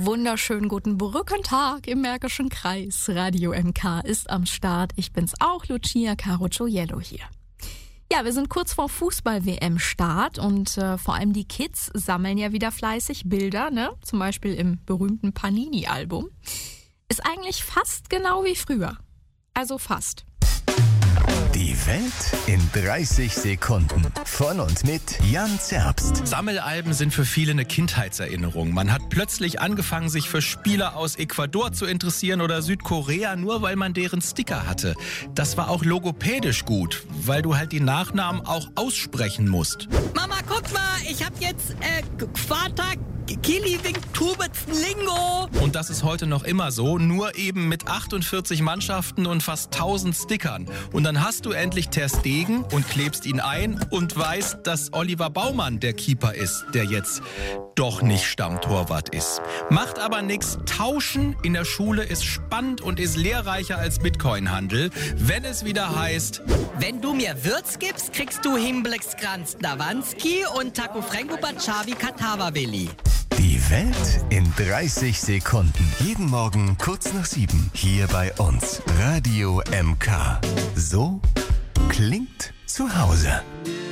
wunderschönen guten Brückentag im Märkischen Kreis. Radio MK ist am Start. Ich bin's auch, Lucia Caro Gioiello hier. Ja, wir sind kurz vor Fußball-WM-Start und vor allem die Kids sammeln ja wieder fleißig Bilder, ne? Zum Beispiel im berühmten Panini-Album. Ist eigentlich fast genau wie früher. Also fast. Die Welt in 30 Sekunden. Von und mit Jan Zerbst. Sammelalben sind für viele eine Kindheitserinnerung. Man hat plötzlich angefangen, sich für Spieler aus Ecuador zu interessieren oder Südkorea, nur weil man deren Sticker hatte. Das war auch logopädisch gut, weil du halt die Nachnamen auch aussprechen musst. Mama, guck mal, ich hab jetzt Quata Kiliwing Lingo. Und das ist heute noch immer so, nur eben mit 48 Mannschaften und fast 1000 Stickern. Und dann hast du endlich Ter Stegen und klebst ihn ein und weißt, dass Oliver Baumann der Keeper ist, der jetzt doch nicht Stammtorwart ist. Macht aber nichts. Tauschen in der Schule ist spannend und ist lehrreicher als Bitcoin-Handel, wenn es wieder heißt: Wenn du mir Würz gibst, kriegst du Himblex-Kranz Dawanski und Taco Frango Bachavi Katawawili. Die Welt in 30 Sekunden. Jeden Morgen kurz nach 7. Hier bei uns. Radio MK. So klingt zu Hause.